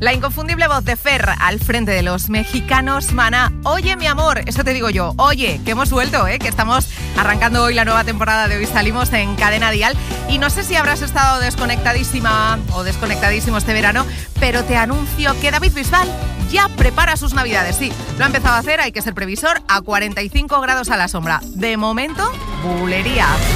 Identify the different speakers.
Speaker 1: La inconfundible voz de Fer al frente de los mexicanos, Maná. Oye, mi amor, eso te digo yo. Oye, que hemos vuelto, que estamos arrancando hoy la nueva temporada de Hoy Salimos en Cadena Dial. Y no sé si habrás estado desconectadísima o desconectadísimo este verano, pero te anuncio que David Bisbal ya prepara sus navidades. Sí, lo ha empezado a hacer, hay que ser previsor, a 45 grados a la sombra. De momento, bulería.